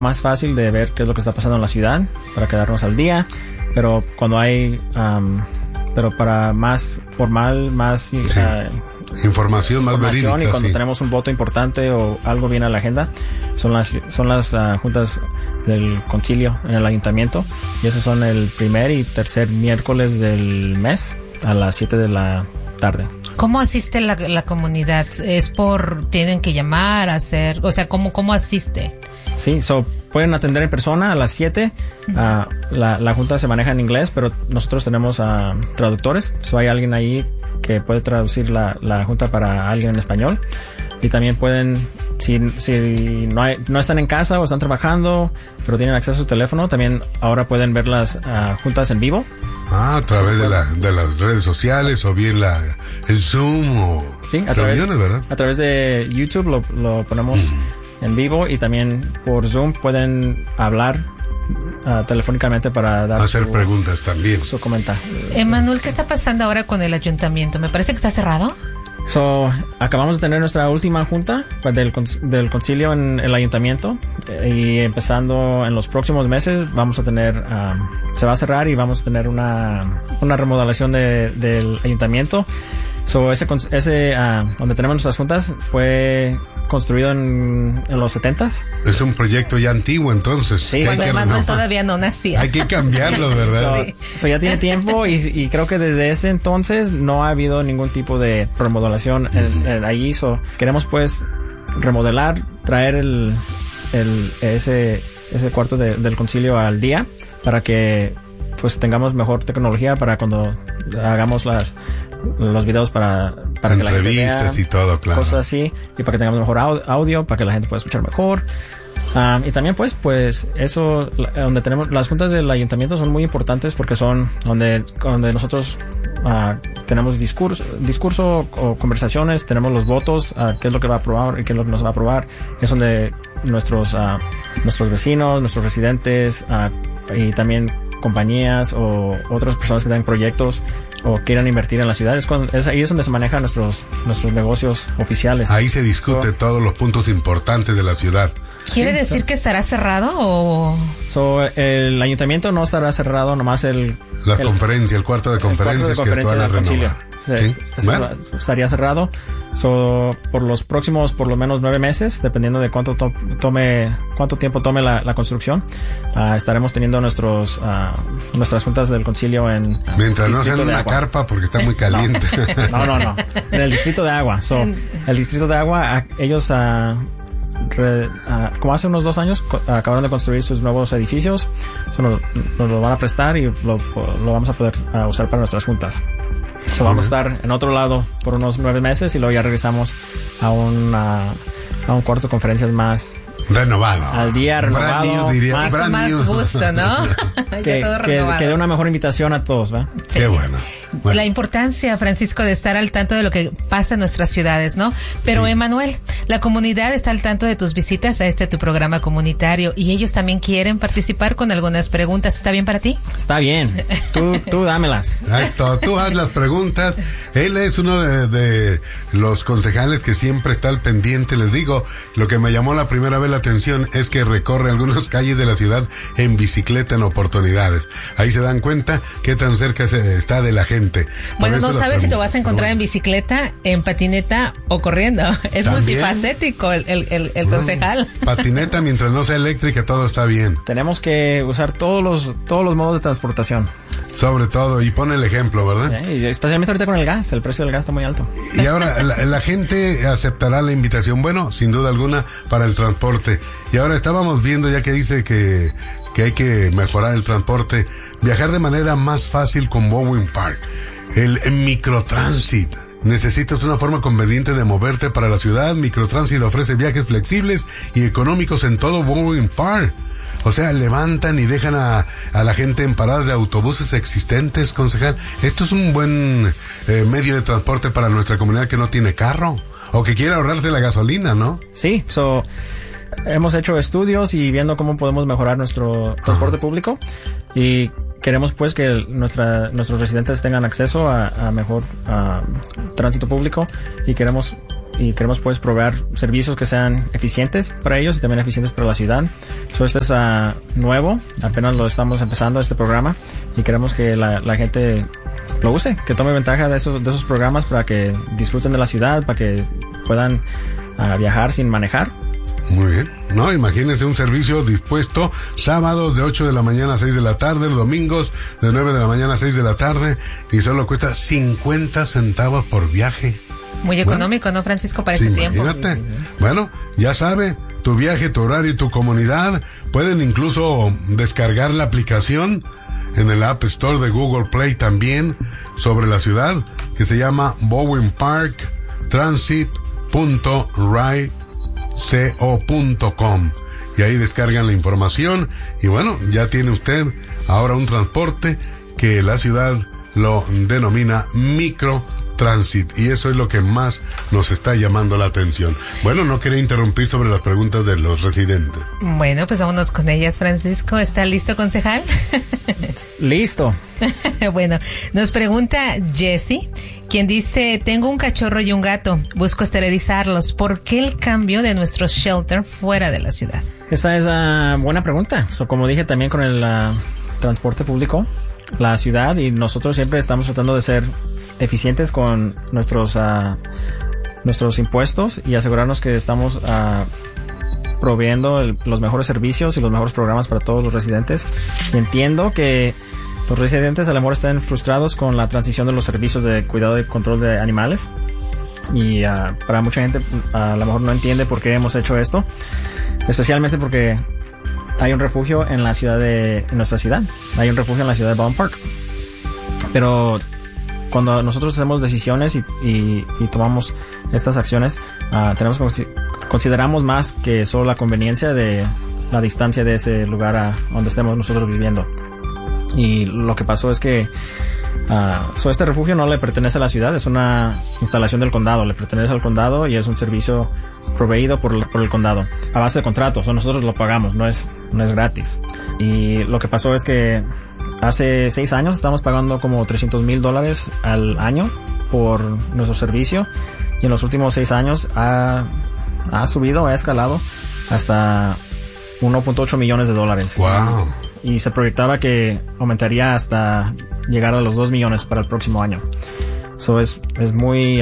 más fácil de ver qué es lo que está pasando en la ciudad para quedarnos al día, pero cuando hay pero para más formal, más información más verídica, y cuando tenemos un voto importante o algo viene a la agenda, son las juntas del concilio en el ayuntamiento, y esos son el primer y tercer miércoles del mes a las 7 de la tarde. ¿Cómo asiste la comunidad? ¿Tienen que llamar, cómo asiste? Sí, pueden atender en persona a las 7. La junta se maneja en inglés, pero nosotros tenemos traductores. Hay alguien ahí que puede traducir la junta para alguien en español. Y también pueden, si no están en casa o están trabajando, pero tienen acceso a su teléfono, también ahora pueden ver las juntas en vivo. A través de las redes sociales, o bien el Zoom, o reuniones, ¿verdad? A través de YouTube lo ponemos en vivo, y también por Zoom pueden hablar telefónicamente para hacer preguntas también. Su comentario. Emanuel, ¿qué está pasando ahora con el ayuntamiento? Me parece que está cerrado. Acabamos de tener nuestra última junta del concilio en el ayuntamiento, y empezando en los próximos meses vamos a tener se va a cerrar y vamos a tener una remodelación del ayuntamiento. Ese donde tenemos nuestras juntas fue construido en los 70s. Es un proyecto ya antiguo, entonces. Sí, cuando Emanuel todavía no nacía. Hay que cambiarlo, ¿verdad? Ya tiene tiempo, y creo que desde ese entonces no ha habido ningún tipo de remodelación allí. Queremos pues remodelar, traer ese cuarto del concilio al día, para que pues tengamos mejor tecnología para cuando hagamos los videos para que la gente vea, entrevistas y todo, claro, cosas así, y para que tengamos mejor audio, para que la gente pueda escuchar mejor. Y también pues eso, donde tenemos las juntas del ayuntamiento, son muy importantes porque son donde nosotros tenemos discurso o conversaciones, tenemos los votos, qué es lo que va a aprobar y qué es lo que no se va a aprobar. Es donde nuestros vecinos, nuestros residentes, y también compañías o otras personas que tengan proyectos o quieran invertir en la ciudad, ahí es donde se manejan nuestros negocios oficiales. Ahí se discute todos los puntos importantes de la ciudad. ¿Quiere decir que estará cerrado o...? El ayuntamiento no estará cerrado, nomás el cuarto de conferencias que van a renovar. ¿Sí? Estaría cerrado por los próximos por lo menos 9 meses, dependiendo de cuánto tiempo tome la construcción. Estaremos teniendo nuestras juntas del concilio mientras no sean una carpa, porque está muy caliente. No, en el distrito de Agua. El distrito de Agua, ellos como hace unos 2 años acabaron de construir sus nuevos edificios. Nos lo van a prestar y lo vamos a poder usar para nuestras juntas. Vamos a estar en otro lado por unos 9 meses, y luego ya regresamos a un cuarto de conferencias más renovado, al día, renovado, más gusto, ¿no? que dé una mejor invitación a todos, ¿verdad? Sí. Qué bueno. La importancia, Francisco, de estar al tanto de lo que pasa en nuestras ciudades, ¿no? Pero, sí, Emanuel, la comunidad está al tanto de tus visitas a tu programa comunitario, y ellos también quieren participar con algunas preguntas. ¿Está bien para ti? Está bien. Tú dámelas. Tú haz las preguntas. Él es uno de los concejales que siempre está al pendiente. Les digo, lo que me llamó la primera vez la atención es que recorre algunas calles de la ciudad en bicicleta en oportunidades. Ahí se dan cuenta qué tan cerca está de la gente. Bueno, no sabes si lo vas a encontrar en bicicleta, en patineta o corriendo. Es ¿también? Multifacético el concejal. Patineta, mientras no sea eléctrica, todo está bien. Tenemos que usar todos los modos de transportación. Sobre todo, y pone el ejemplo, ¿verdad? Y especialmente ahorita con el gas, el precio del gas está muy alto. Y ahora, la gente aceptará la invitación, bueno, sin duda alguna, para el transporte. Y ahora estábamos viendo, ya que dice que hay que mejorar el transporte, viajar de manera más fácil con Bowen Park. El microtransit. Necesitas una forma conveniente de moverte para la ciudad. Microtransit ofrece viajes flexibles y económicos en todo Bowen Park. O sea, levantan y dejan a la gente en paradas de autobuses existentes, concejal. Esto es un buen medio de transporte para nuestra comunidad que no tiene carro o que quiere ahorrarse la gasolina, ¿no? Sí, hemos hecho estudios y viendo cómo podemos mejorar nuestro transporte público, y queremos pues que nuestros residentes tengan acceso a mejor tránsito público, y queremos y queremos pues proveer servicios que sean eficientes para ellos y también eficientes para la ciudad. Este es nuevo, apenas lo estamos empezando este programa y queremos que la gente lo use, que tome ventaja de esos programas para que disfruten de la ciudad, para que puedan viajar sin manejar. Muy bien. No, imagínense un servicio dispuesto sábados de 8 de la mañana a 6 de la tarde, los domingos de 9 de la mañana a 6 de la tarde y solo cuesta 50 centavos por viaje. Muy económico, ¿no, Francisco, para ese tiempo? Imagínate. Bueno, ya sabe, tu viaje, tu horario y tu comunidad. Pueden incluso descargar la aplicación en el App Store de Google Play también sobre la ciudad, que se llama Bowen Park Transit.rideco.com, y ahí descargan la información y bueno, ya tiene usted ahora un transporte que la ciudad lo denomina microtransit, y eso es lo que más nos está llamando la atención. Bueno, no quería interrumpir sobre las preguntas de los residentes. Bueno, pues vámonos con ellas, Francisco. ¿Está listo, concejal? Listo. Bueno, nos pregunta Jessie, quien dice: tengo un cachorro y un gato, busco esterilizarlos. ¿Por qué el cambio de nuestro shelter fuera de la ciudad? Esa es buena pregunta. Como dije también con el transporte público, la ciudad y nosotros siempre estamos tratando de ser eficientes con nuestros impuestos y asegurarnos que estamos proveyendo los mejores servicios y los mejores programas para todos los residentes. Y entiendo que los residentes a lo mejor están frustrados con la transición de los servicios de cuidado y control de animales. Y para mucha gente a lo mejor no entiende por qué hemos hecho esto. Especialmente porque hay un refugio en nuestra ciudad. Hay un refugio en la ciudad de Bowen Park. Pero cuando nosotros hacemos decisiones y tomamos estas acciones, consideramos más que solo la conveniencia de la distancia de ese lugar donde estemos nosotros viviendo. Y lo que pasó es que este refugio no le pertenece a la ciudad, es una instalación del condado, le pertenece al condado y es un servicio proveído por el condado a base de contratos. Nosotros lo pagamos, no es gratis. Y lo que pasó es que hace 6 años estamos pagando como $300,000 al año por nuestro servicio, y en los últimos 6 años ha escalado hasta $1.8 millones. Wow. Y se proyectaba que aumentaría hasta llegar a los 2 millones para el próximo año. Es muy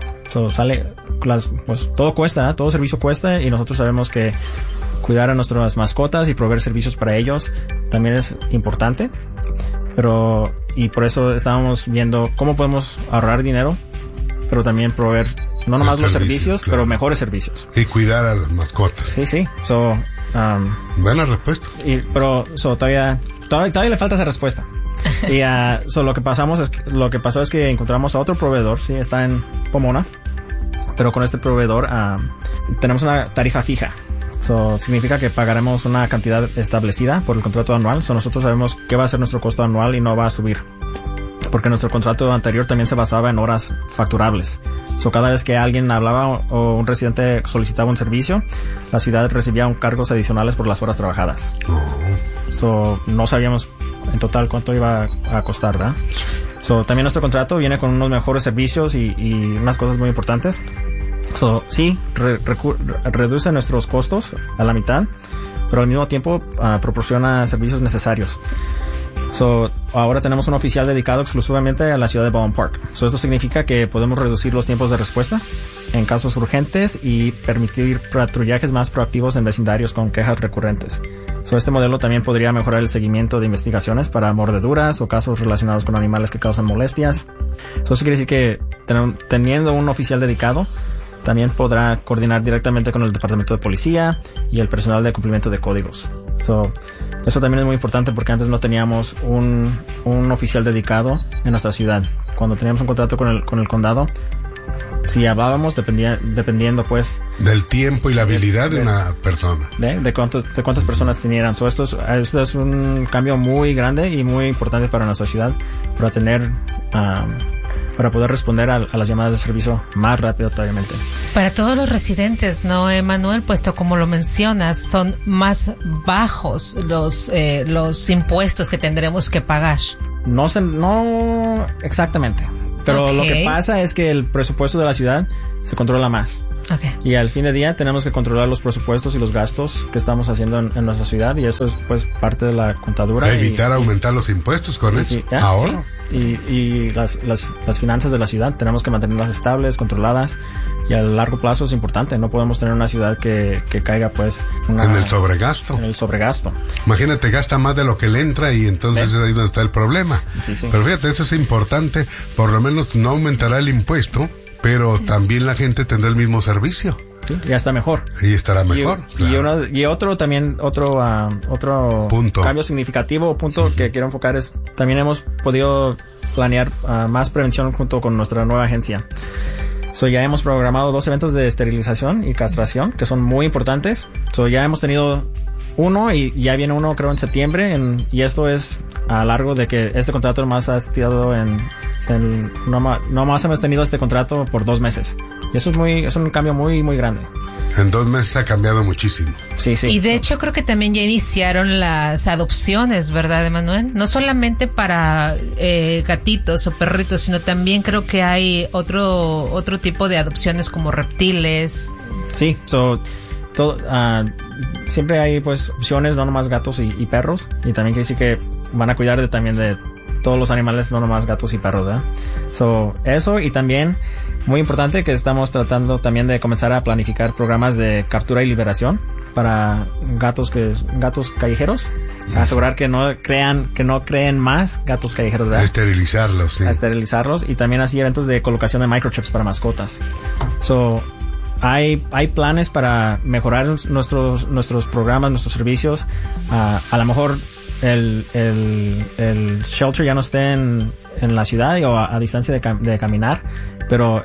pues todo cuesta, todo servicio cuesta, y nosotros sabemos que cuidar a nuestras mascotas y proveer servicios para ellos también es importante. Y por eso estábamos viendo cómo podemos ahorrar dinero, pero también proveer no nomás los servicios, claro, pero mejores servicios. Y cuidar a las mascotas. Sí. Buena respuesta. Pero todavía le falta esa respuesta. Y lo que pasó es que encontramos a otro proveedor, sí, está en Pomona, pero con este proveedor tenemos una tarifa fija. Significa que pagaremos una cantidad establecida por el contrato anual. Nosotros sabemos qué va a ser nuestro costo anual y no va a subir, porque nuestro contrato anterior también se basaba en horas facturables. Cada vez que alguien hablaba o un residente solicitaba un servicio, la ciudad recibía cargos adicionales por las horas trabajadas. No sabíamos en total cuánto iba a costar, ¿verdad? También nuestro contrato viene con unos mejores servicios y unas cosas muy importantes. Sí, reduce nuestros costos a la mitad, pero al mismo tiempo proporciona servicios necesarios. Ahora tenemos un oficial dedicado exclusivamente a la ciudad de Bowen Park. Esto significa que podemos reducir los tiempos de respuesta en casos urgentes y permitir patrullajes más proactivos en vecindarios con quejas recurrentes. Este modelo también podría mejorar el seguimiento de investigaciones para mordeduras o casos relacionados con animales que causan molestias. Eso quiere decir que teniendo un oficial dedicado, también podrá coordinar directamente con el departamento de policía y el personal de cumplimiento de códigos. Eso también es muy importante porque antes no teníamos un oficial dedicado en nuestra ciudad. Cuando teníamos un contrato con el condado, si hablábamos dependiendo pues del tiempo y la habilidad de una persona, de cuántas personas tenieran. Esto es un cambio muy grande y muy importante para nuestra ciudad, para poder responder a las llamadas de servicio más rápido todavía. Para todos los residentes, ¿no, Emanuel? Puesto como lo mencionas, son más bajos los impuestos que tendremos que pagar. No exactamente, Pero lo que pasa es que el presupuesto de la ciudad se controla más. Okay. Y al fin de día tenemos que controlar los presupuestos y los gastos que estamos haciendo en nuestra ciudad, y eso es pues parte de la contadura. Evitar aumentar los impuestos, correcto. Ahora. Sí. Y las finanzas de la ciudad tenemos que mantenerlas estables, controladas, y a largo plazo es importante. No podemos tener una ciudad que caiga pues en el sobregasto. En el sobregasto. Imagínate, gasta más de lo que le entra y entonces es ahí donde está el problema. Sí. Pero fíjate, eso es importante. Por lo menos no aumentará el impuesto, pero también la gente tendrá el mismo servicio. Sí, ya está mejor. Y estará mejor. Y otro punto. Cambio significativo, que quiero enfocar es, también hemos podido planear más prevención junto con nuestra nueva agencia. Ya hemos programado 2 eventos de esterilización y castración, que son muy importantes. ya hemos tenido uno y ya viene uno, creo, en septiembre, y esto es a largo de que este contrato nomás ha estado no más hemos tenido este contrato por 2 meses. Y eso es un cambio muy, muy grande. En 2 meses ha cambiado muchísimo. Sí. Y de hecho creo que también ya iniciaron las adopciones, ¿verdad, Emanuel? No solamente para gatitos o perritos, sino también creo que hay otro tipo de adopciones como reptiles. Sí, siempre hay pues opciones, no nomás gatos y perros, y también quiere decir que van a cuidar también de todos los animales, no nomás gatos y perros, ¿eh? Eso, y también muy importante que estamos tratando también de comenzar a planificar programas de captura y liberación para gatos callejeros, asegurar que no creen más gatos callejeros, ¿verdad? Esterilizarlos, sí. A esterilizarlos, y también así eventos de colocación de microchips para mascotas. Hay planes para mejorar nuestros programas, nuestros servicios. A lo mejor el shelter ya no esté en la ciudad o a distancia de caminar, pero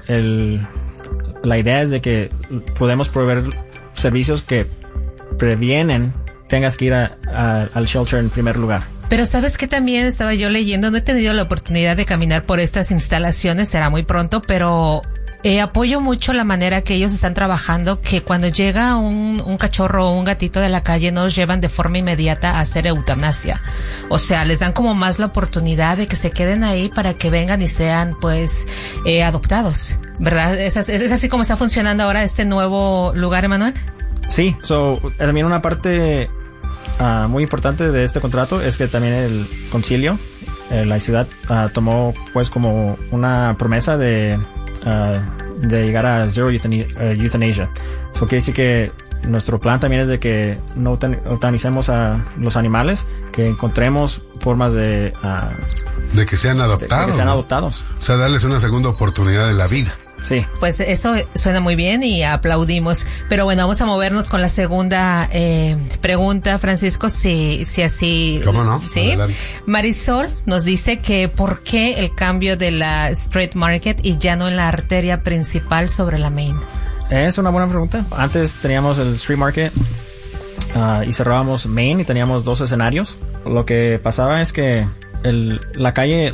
la idea es de que podemos proveer servicios que previenen tengas que ir al shelter en primer lugar. Pero sabes que también estaba yo leyendo, no he tenido la oportunidad de caminar por estas instalaciones, será muy pronto, pero apoyo mucho la manera que ellos están trabajando, que cuando llega un cachorro o un gatito de la calle no los llevan de forma inmediata a hacer eutanasia. O sea, les dan como más la oportunidad de que se queden ahí para que vengan y sean pues adoptados, ¿verdad? ¿Es así como está funcionando ahora este nuevo lugar, Emanuel? Sí, también una parte muy importante de este contrato es que también el concilio, la ciudad tomó pues como una promesa de llegar a zero euthanasia. Eso quiere decir que nuestro plan también es de que no eutanicemos a los animales, que encontremos formas de que sean adoptados. De que sean adoptados. O sea, darles una segunda oportunidad en la vida. Sí. Pues eso suena muy bien y aplaudimos. Pero bueno, vamos a movernos con la segunda pregunta, Francisco, si así... ¿Cómo no? Sí. Adelante. Marisol nos dice que ¿por qué el cambio de la Street Market y ya no en la arteria principal sobre la Main? Es una buena pregunta. Antes teníamos el Street Market y cerrábamos Main y teníamos 2 escenarios. Lo que pasaba es que la calle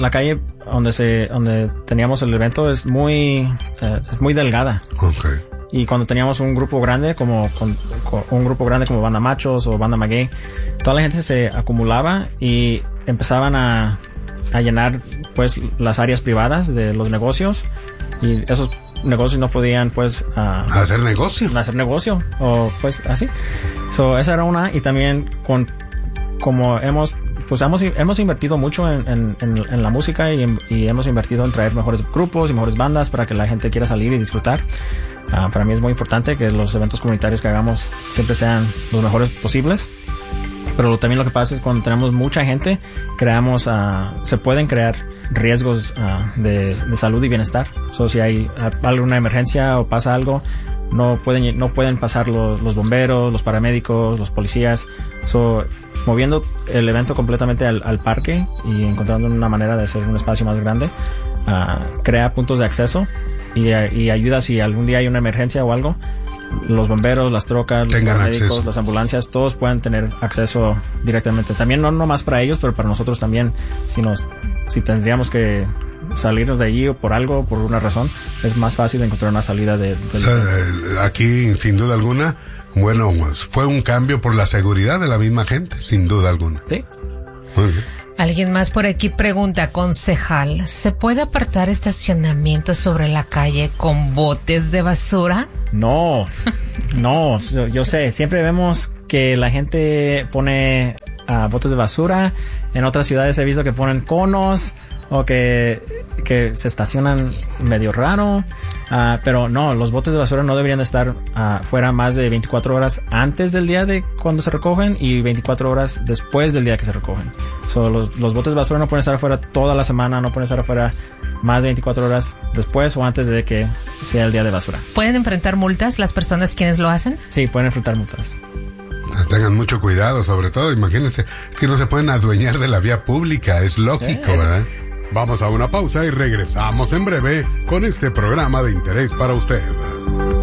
donde teníamos el evento es muy delgada. Okay. Y cuando teníamos un grupo grande como Banda Machos o Banda Maguey, toda la gente se acumulaba y empezaban a llenar pues las áreas privadas de los negocios, y esos negocios no podían pues hacer negocio o pues así. Esa era una. Y también como hemos invertido mucho en la música y hemos invertido en traer mejores grupos y mejores bandas para que la gente quiera salir y disfrutar. Para mí es muy importante que los eventos comunitarios que hagamos siempre sean los mejores posibles. Pero también lo que pasa es cuando tenemos mucha gente, se pueden crear riesgos de salud y bienestar. Si hay alguna emergencia o pasa algo, no pueden pasar los bomberos, los paramédicos, los policías. Moviendo el evento completamente al parque y encontrando una manera de hacer un espacio más grande, crea puntos de acceso y ayuda si algún día hay una emergencia o algo. Los bomberos, las trocas, los paramédicos, las ambulancias, todos pueden tener acceso directamente. También no más para ellos, pero para nosotros también. Si tendríamos que salirnos de allí o por una razón, es más fácil encontrar una salida aquí, sin duda alguna. Bueno, fue un cambio por la seguridad de la misma gente, sin duda alguna. Sí. Muy bien. Alguien más por aquí pregunta, concejal, ¿se puede apartar estacionamientos sobre la calle con botes de basura? No, yo sé, siempre vemos que la gente pone botes de basura. En otras ciudades he visto que ponen conos o que se estacionan medio raro. Pero no, los botes de basura no deberían de estar fuera más de 24 horas antes del día de cuando se recogen y 24 horas después del día que se recogen. Los botes de basura no pueden estar afuera toda la semana, no pueden estar afuera más de 24 horas después o antes de que sea el día de basura. ¿Pueden enfrentar multas las personas quienes lo hacen? Sí, pueden enfrentar multas. Tengan mucho cuidado, sobre todo, imagínense, es que no se pueden adueñar de la vía pública, es lógico, ¿verdad? Vamos a una pausa y regresamos en breve con este programa de interés para usted.